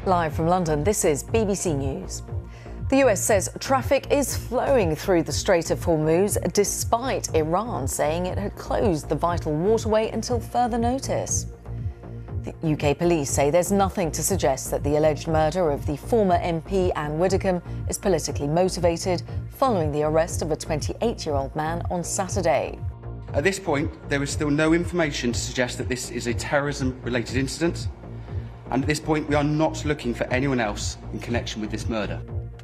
Live from London, this is BBC News. The US says traffic is flowing through the Strait of Hormuz despite Iran saying it had closed the vital waterway until further notice. The UK police say there's nothing to suggest that the alleged murder of the former MP Anne Widdecombe is politically motivated following the arrest of a 28-year-old man on Saturday. At this point, there is still no information to suggest that this is a terrorism-related incident. And at this point, we are not looking for anyone else in connection with this murder.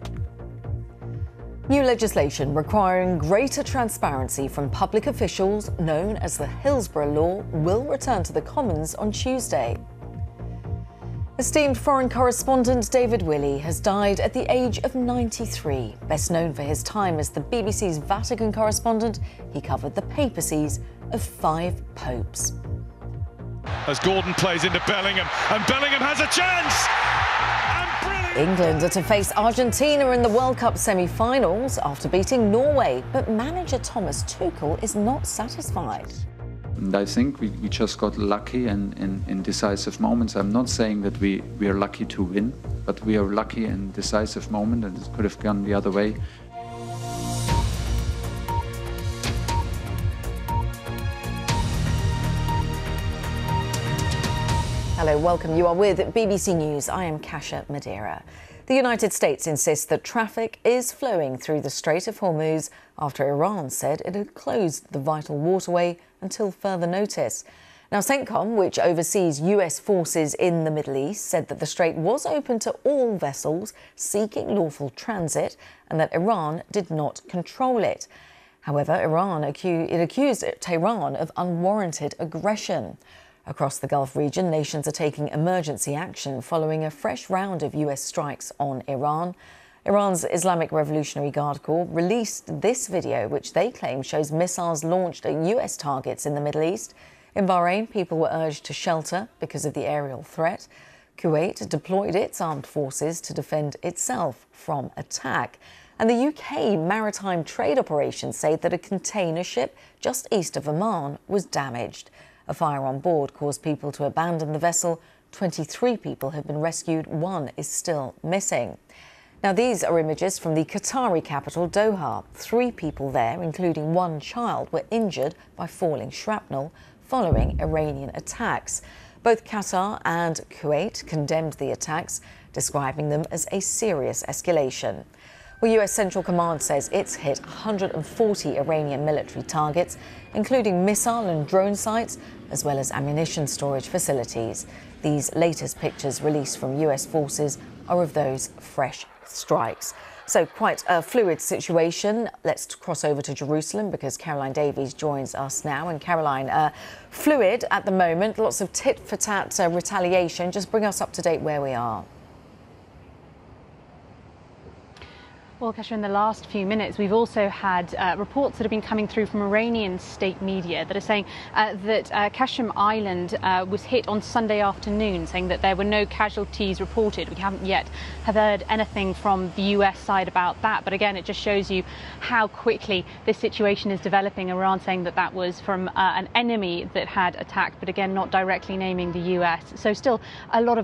New legislation requiring greater transparency from public officials, known as the Hillsborough Law, will return to the Commons on Tuesday. Esteemed foreign correspondent David Willey has died at the age of 93. Best known for his time as the BBC's Vatican correspondent, he covered the papacies of 5 popes. As Gordon plays into Bellingham, and Bellingham has a chance! England are to face Argentina in the World Cup semi-finals after beating Norway, but manager Thomas Tuchel is not satisfied. And I think we just got lucky in decisive moments. I'm not saying that we are lucky to win, but we are lucky in decisive moment, and it could have gone the other way. Hello, welcome. You are with BBC News. I am Kasia Madeira. The United States insists that traffic is flowing through the Strait of Hormuz after Iran said it had closed the vital waterway until further notice. Now, CENTCOM, which oversees US forces in the Middle East, said that the strait was open to all vessels seeking lawful transit and that Iran did not control it. However, Iran accused Tehran of unwarranted aggression. Across the Gulf region, nations are taking emergency action following a fresh round of US strikes on Iran. Iran's Islamic Revolutionary Guard Corps released this video, which they claim shows missiles launched at US targets in the Middle East. In Bahrain, people were urged to shelter because of the aerial threat. Kuwait deployed its armed forces to defend itself from attack. And the UK maritime trade operations say that a container ship just east of Oman was damaged. A fire on board caused people to abandon the vessel. 23 people have been rescued. 1 is still missing. Now, these are images from the Qatari capital, Doha. 3 people there, including 1 child, were injured by falling shrapnel following Iranian attacks. Both Qatar and Kuwait condemned the attacks, describing them as a serious escalation. Well, US Central Command says it's hit 140 Iranian military targets, including missile and drone sites, as well as ammunition storage facilities. These latest pictures released from US forces are of those fresh strikes. So quite a fluid situation. Let's cross over to Jerusalem because Caroline Davies joins us now. And Caroline, fluid at the moment, lots of tit-for-tat retaliation. Just bring us up to date where we are. Well, Kasia, in the last few minutes, we've also had reports that have been coming through from Iranian state media that are saying that Qashm Island was hit on Sunday afternoon, saying that there were no casualties reported. We haven't yet have heard anything from the US side about that. But again, it just shows you how quickly this situation is developing. Iran saying that that was from an enemy that had attacked, but again, not directly naming the US. So still a lot of